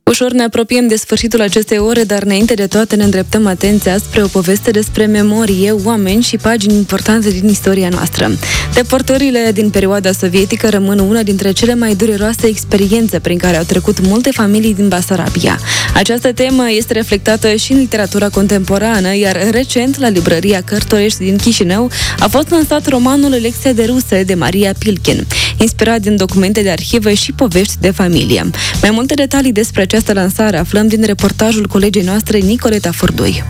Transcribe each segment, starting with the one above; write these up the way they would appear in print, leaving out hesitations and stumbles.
Ușor ne apropiem de sfârșitul acestei ore, dar înainte de toate ne îndreptăm atenția spre o poveste despre memorie, oameni și pagini importante din istoria noastră. Deportările din perioada sovietică rămân una dintre cele mai dureroase experiențe prin care au trecut multe familii din Basarabia. Această temă este reflectată și în literatura contemporană, iar recent, la librăria Cărturești din Chișinău, a fost lansat romanul Lecția de rusă de Maria Pilkin, inspirat din documente de arhivă și povești de familie. Mai multe detalii despre această lansare aflăm din reportajul colegii noastre Nicoleta Furdui.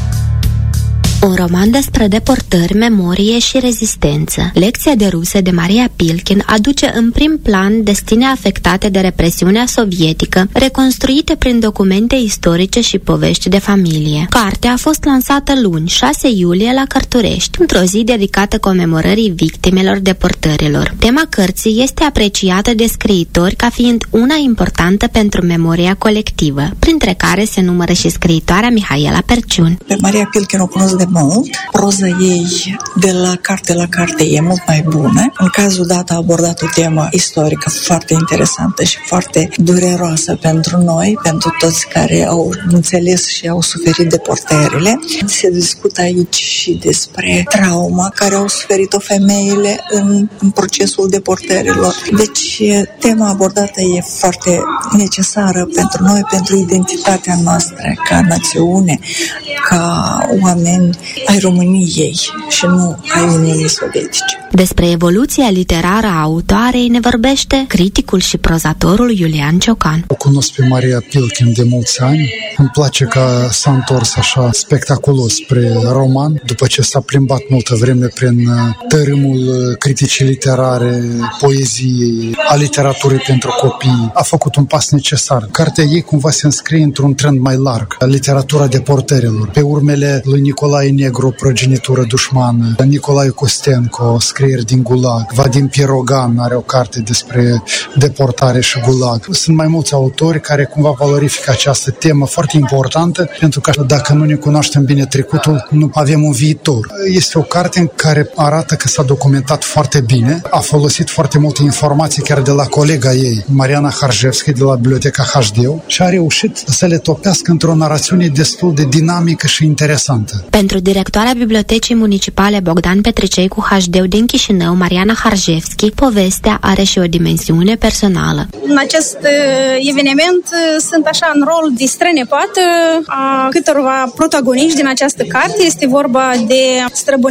Un roman despre deportări, memorie și rezistență. Lecția de rusă de Maria Pilkin aduce în prim plan destine afectate de represiunea sovietică, reconstruite prin documente istorice și povești de familie. Cartea a fost lansată luni, 6 iulie, la Cărturești, într-o zi dedicată comemorării victimelor deportărilor. Tema cărții este apreciată de scriitori ca fiind una importantă pentru memoria colectivă, printre care se numără și scriitoarea Mihaela Perciun. Pe Maria Pilkin o cunosc de mult. Proza ei de la carte e mult mai bună. În cazul dat a abordat o temă istorică foarte interesantă și foarte dureroasă pentru noi, pentru toți care au înțeles și au suferit deportările. Se discută aici și despre trauma care au suferit-o femeile în procesul deportărilor. Deci tema abordată e foarte necesară pentru noi, pentru identitatea noastră ca națiune, ca oameni ai României și nu ai Uniunii Sovietice. Despre evoluția literară a autoarei ne vorbește criticul și prozatorul Iulian Ciocan. O cunosc pe Maria Pilkin de mulți ani. Îmi place că s-a întors așa spectaculos spre roman, după ce s-a plimbat multă vreme prin tărâmul criticii literare, poeziei, a literaturii pentru copii. A făcut un pas necesar. Cartea ei cumva se înscrie într-un trend mai larg, literatura deportărilor. Pe urmele lui Nicolae Negru, Progenitură dușmană, Nicolae Costenco, Scrieri din Gulag, Vadim Pirogan are o carte despre deportare și Gulag. Sunt mai mulți autori care cumva valorifică această temă foarte importantă, pentru că dacă nu ne cunoaștem bine trecutul, nu avem un viitor. Este o carte în care arată că s-a documentat foarte bine, a folosit foarte multe informații chiar de la colega ei, Mariana Harjevski, de la Biblioteca HD, și a reușit să le topească într-o narațiune destul de dinamică și interesantă. Pentru directoarea Bibliotecii Municipale Bogdan Petricei cu HD din Chișinău, Mariana Harjevski, povestea are și o dimensiune personală. În acest eveniment sunt așa în rol de strănepoată a câtorva protagoniști din această carte. Este vorba de străbunici